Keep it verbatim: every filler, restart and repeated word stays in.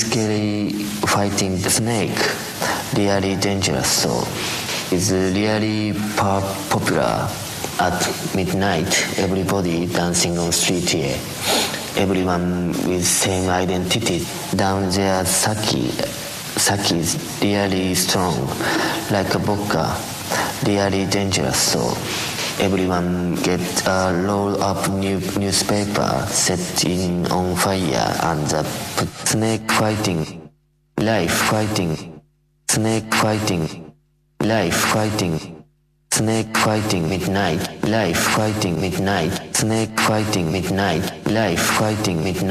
scary fighting the snake, really dangerous. So it's really pop- popular at midnight. Everybody dancing on street here. Everyone with same identity. Down there, Saki. Saki is really strong, like a vodka, really dangerous. So everyone get a roll up new newspaper, set in on fire, and uh, put snake fighting, life fighting, snake fighting, life fighting, snake fighting midnight, life fighting midnight, snake fighting midnight, life fighting midnight.